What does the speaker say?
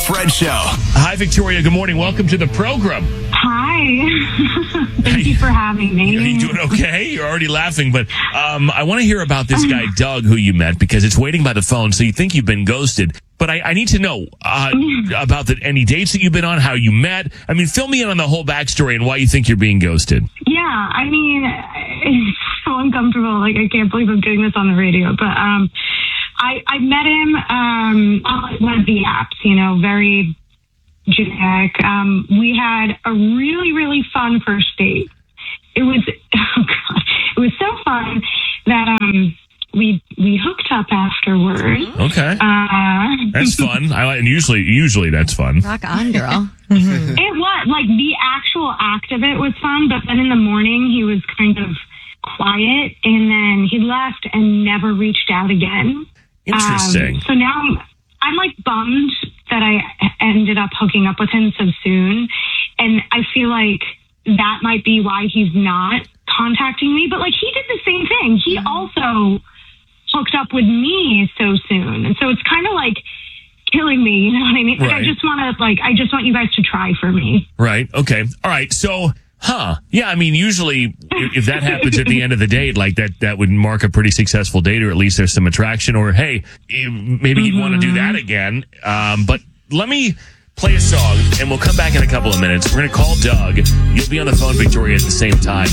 Fred Show. Hi, Victoria. Good morning. Welcome to the program. Hi. Thank you for having me. Are you doing okay? You're already laughing, but I want to hear about this guy, Doug, who you met, because it's waiting by the phone, so you think you've been ghosted. But I need to know about any dates that you've been on, how you met. I mean, fill me in on the whole backstory and why you think you're being ghosted. Yeah, I mean, it's so uncomfortable. Like, I can't believe I'm doing this on the radio. But I met him on one of the apps, very generic. We had a really, really fun first date. It was, it was so fun that we hooked up afterwards. Okay, that's fun. And usually that's fun. Rock on, girl. It was like the actual act of it was fun, but then in the morning he was kind of quiet, and then he left and never reached out again. Interesting. So now I'm like bummed that I ended up hooking up with him so soon, and I feel like that might be why he's not contacting me. But like, he did the same thing. He also hooked up with me so soon, and so it's kind of like killing me. You know what I mean? Like, Right. I just want you guys to try for me. Right. Okay. All right. So, yeah, I mean, usually if that happens at the end of the date, like that would mark a pretty successful date, or at least there's some attraction, or hey, maybe you'd want to do that again. But let me play a song and we'll come back in a couple of minutes. We're going to call Doug. You'll be on the phone, Victoria, at the same time.